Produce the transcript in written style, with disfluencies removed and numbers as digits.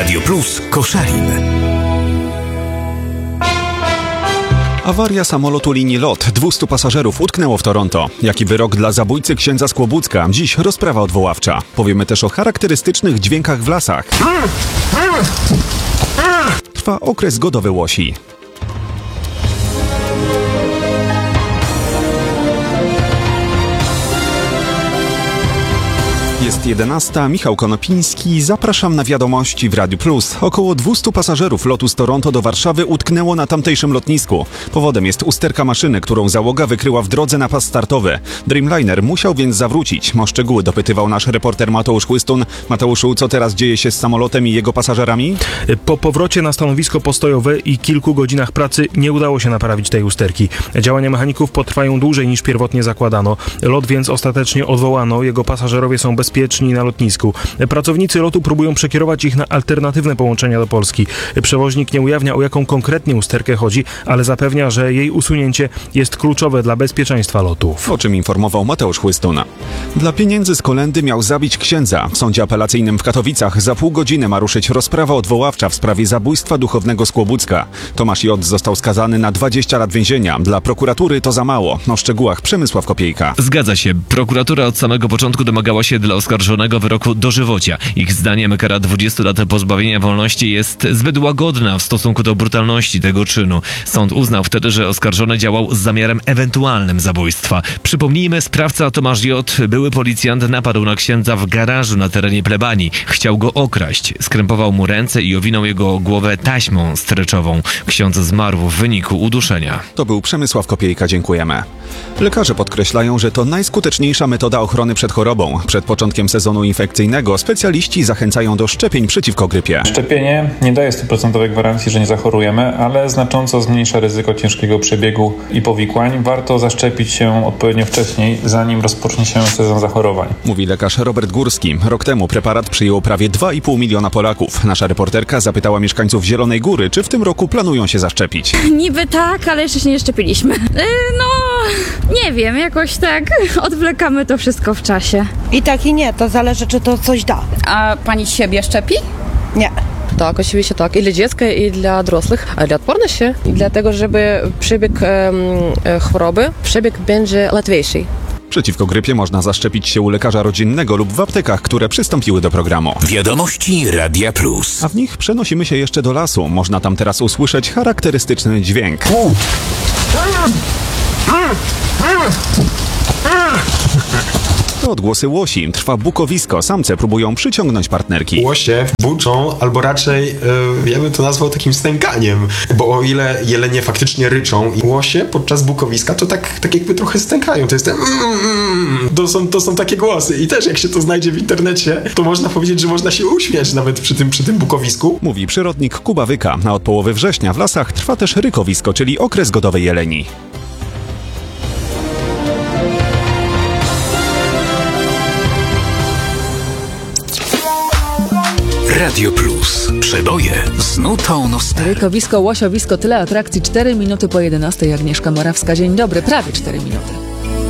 Radio Plus Koszalin. Awaria samolotu linii LOT. 200 pasażerów utknęło w Toronto. Jaki wyrok dla zabójcy księdza z Kłobucka? Dziś rozprawa odwoławcza. Powiemy też o charakterystycznych dźwiękach w lasach. Trwa okres godowy łosi. Jest 11. Michał Konopiński. Zapraszam na wiadomości w Radiu Plus. Około 200 pasażerów lotu z Toronto do Warszawy utknęło na tamtejszym lotnisku. Powodem jest usterka maszyny, którą załoga wykryła w drodze na pas startowy. Dreamliner musiał więc zawrócić. O szczegóły dopytywał nasz reporter Mateusz Chłystun. Mateuszu, co teraz dzieje się z samolotem i jego pasażerami? Po powrocie na stanowisko postojowe i kilku godzinach pracy nie udało się naprawić tej usterki. Działania mechaników potrwają dłużej niż pierwotnie zakładano. Lot więc ostatecznie odwołano. Jego pasażerowie są bezpieczni na lotnisku. Pracownicy lotu próbują przekierować ich na alternatywne połączenia do Polski. Przewoźnik nie ujawnia, o jaką konkretnie usterkę chodzi, ale zapewnia, że jej usunięcie jest kluczowe dla bezpieczeństwa lotów. O czym informował Mateusz Chłystun. Dla pieniędzy z kolędy miał zabić księdza. W sądzie apelacyjnym w Katowicach za pół godziny ma ruszyć rozprawa odwoławcza w sprawie zabójstwa duchownego z Kłobucka. Tomasz J. został skazany na 20 lat więzienia. Dla prokuratury to za mało. O szczegółach Przemysław Kopiejka. Zgadza się. Prokuratura od samego początku domagała się dla oskarżonego wyroku dożywocia. Ich zdaniem kara 20 lat pozbawienia wolności jest zbyt łagodna w stosunku do brutalności tego czynu. Sąd uznał wtedy, że oskarżony działał z zamiarem ewentualnym zabójstwa. Przypomnijmy, sprawca Tomasz J., były policjant, napadł na księdza w garażu na terenie plebanii. Chciał go okraść. Skrępował mu ręce i owinął jego głowę taśmą streczową. Ksiądz zmarł w wyniku uduszenia. To był Przemysław Kopiejka, dziękujemy. Lekarze podkreślają, że to najskuteczniejsza metoda ochrony przed chorobą. Przed początkiem sezonu infekcyjnego specjaliści zachęcają do szczepień przeciwko grypie. Szczepienie nie daje 100% gwarancji, że nie zachorujemy, ale znacząco zmniejsza ryzyko ciężkiego przebiegu i powikłań. Warto zaszczepić się odpowiednio wcześniej, zanim rozpocznie się sezon zachorowań. Mówi lekarz Robert Górski. Rok temu preparat przyjęło prawie 2,5 miliona Polaków. Nasza reporterka zapytała mieszkańców Zielonej Góry, czy w tym roku planują się zaszczepić. Niby tak, ale jeszcze się nie szczepiliśmy. Nie wiem, jakoś tak odwlekamy to wszystko w czasie. I tak i nie, to zależy, czy to coś da. A pani siebie szczepi? Nie. Tak, oczywiście tak. I dla dziecka, i dla dorosłych. A dla odporności? I dlatego, żeby przebieg przebieg będzie łatwiejszy. Przeciwko grypie można zaszczepić się u lekarza rodzinnego lub w aptekach, które przystąpiły do programu. Wiadomości Radia Plus. A w nich przenosimy się jeszcze do lasu. Można tam teraz usłyszeć charakterystyczny dźwięk. To odgłosy łosi. Trwa bukowisko. Samce próbują przyciągnąć partnerki. Łosie buczą, albo raczej ja bym to nazwał takim stękaniem, bo o ile jelenie faktycznie ryczą i łosie podczas bukowiska, to tak jakby trochę stękają. To jest ten to są takie głosy i też jak się to znajdzie w internecie, to można powiedzieć, że można się uśmiać nawet przy tym bukowisku. Mówi przyrodnik Kuba Wyka. A od połowy września w lasach trwa też rykowisko, czyli okres godowej jeleni. Radio Plus. Przeboje z nutą nostalgii. Rykowisko, łosiowisko, tyle atrakcji. 4 minuty po 11. Agnieszka Morawska. Dzień dobry, prawie 4 minuty.